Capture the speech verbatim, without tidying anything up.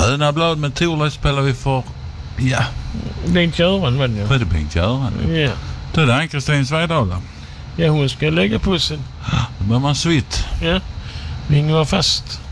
Gröna blad med Thorleif spelar vi för, ja. Bengt-Göran var det ju. För det Bengt-Göran. Ja. Då är det Ann-Kristin Svedala. Ja, hon ska lägga pussen. Då blir man svitt. Ja. Vingar fast.